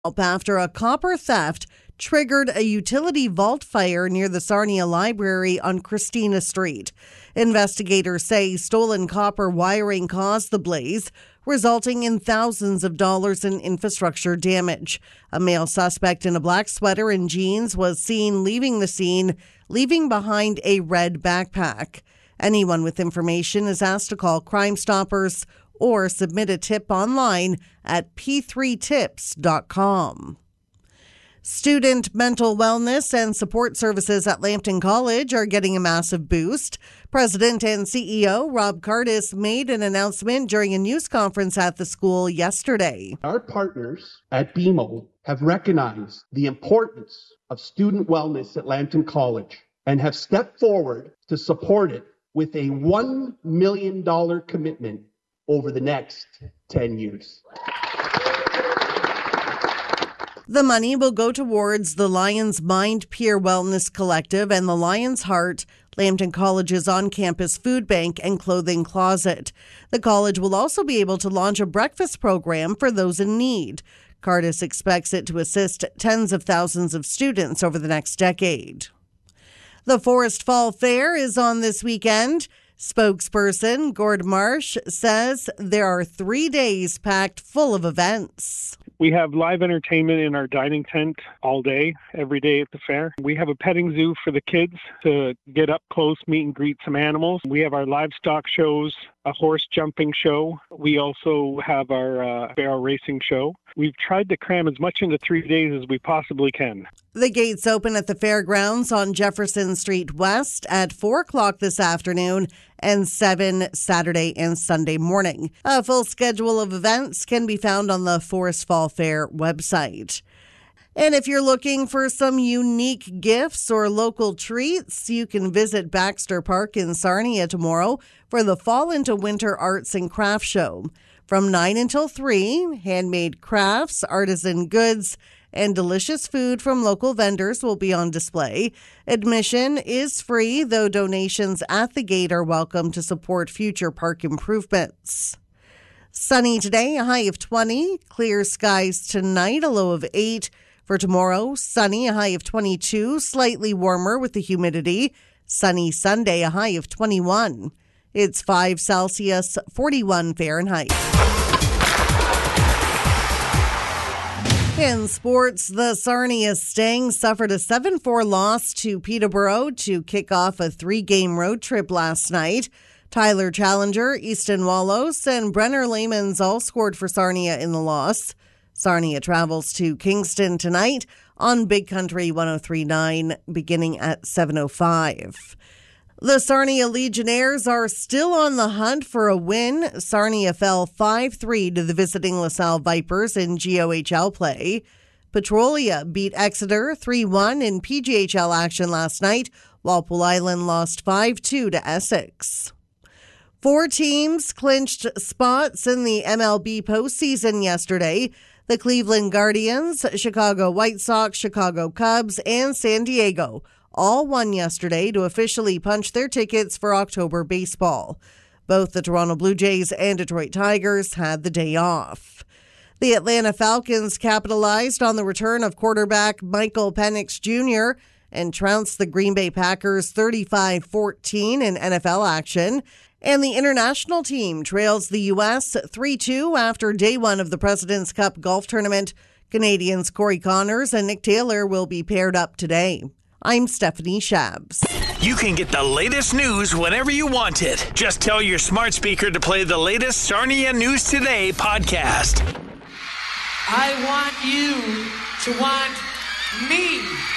after a copper theft triggered a utility vault fire near the Sarnia Library on Christina Street. Investigators say stolen copper wiring caused the blaze, resulting in thousands of dollars in infrastructure damage. A male suspect in a black sweater and jeans was seen leaving the scene, leaving behind a red backpack. Anyone with information is asked to call Crime Stoppers or submit a tip online at p3tips.com. Student mental wellness and support services at Lambton College are getting a massive boost. President and CEO Rob Cardis made an announcement during a news conference at the school yesterday. Our partners at BMO have recognized the importance of student wellness at Lambton College and have stepped forward to support it with a $1 million commitment over the next 10 years. The money will go towards the Lions Mind Peer Wellness Collective and the Lions Heart, Lambton College's on-campus food bank and clothing closet. The college will also be able to launch a breakfast program for those in need. Cardis expects it to assist tens of thousands of students over the next decade. The Forest Fall Fair is on this weekend. Spokesperson Gord Marsh says there are 3 days packed full of events. We have live entertainment in our dining tent all day, every day at the fair. We have a petting zoo for the kids to get up close, meet and greet some animals. We have our livestock shows, a horse jumping show. We also have our barrel racing show. We've tried to cram as much into 3 days as we possibly can. The gates open at the fairgrounds on Jefferson Street West at 4 o'clock this afternoon and 7 Saturday and Sunday morning. A full schedule of events can be found on the Forest Fall Fair website. And if you're looking for some unique gifts or local treats, you can visit Baxter Park in Sarnia tomorrow for the Fall into Winter Arts and Crafts Show. From 9 until 3, handmade crafts, artisan goods, and delicious food from local vendors will be on display. Admission is free, though donations at the gate are welcome to support future park improvements. Sunny today, a high of 20. Clear skies tonight, a low of 8. For tomorrow, sunny, a high of 22. Slightly warmer with the humidity. Sunny Sunday, a high of 21. It's 5 Celsius, 41 Fahrenheit. In sports, the Sarnia Sting suffered a 7-4 loss to Peterborough to kick off a 3-game road trip last night. Tyler Challenger, Easton Wallows, and Brenner Layman's all scored for Sarnia in the loss. Sarnia travels to Kingston tonight on Big Country 103.9 beginning at 7:05. The Sarnia Legionnaires are still on the hunt for a win. Sarnia fell 5-3 to the visiting LaSalle Vipers in GOHL play. Petrolia beat Exeter 3-1 in PGHL action last night, while Pool Island lost 5-2 to Essex. 4 teams clinched spots in the MLB postseason yesterday. The Cleveland Guardians, Chicago White Sox, Chicago Cubs, and San Diego all won yesterday to officially punch their tickets for October baseball. Both the Toronto Blue Jays and Detroit Tigers had the day off. The Atlanta Falcons capitalized on the return of quarterback Michael Penix Jr. and trounced the Green Bay Packers 35-14 in NFL action. And the international team trails the U.S. 3-2 after day 1 of the President's Cup golf tournament. Canadians Corey Connors and Nick Taylor will be paired up today. I'm Stephanie Shabs. You can get the latest news whenever you want it. Just tell your smart speaker to play the latest Sarnia News Today podcast. I want you to want me.